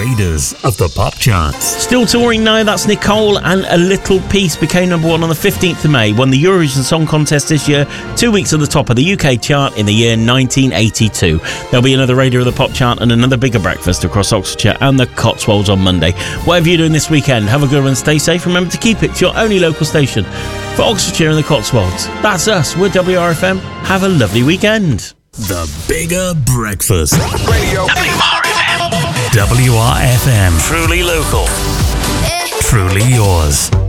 Raiders of the Pop Charts. Still touring now, that's Nicole, and A Little Piece became number one on the 15th of May, won the Eurovision Song Contest this year, 2 weeks at the top of the UK chart in the year 1982. There'll be another Radio of the Pop Chart and another bigger breakfast across Oxfordshire and the Cotswolds on Monday. Whatever you're doing this weekend, have a good one, stay safe. Remember to keep it to your only local station for Oxfordshire and the Cotswolds. That's us, we're WRFM. Have a lovely weekend. The Bigger Breakfast. Radio WRFM. truly local, Truly yours.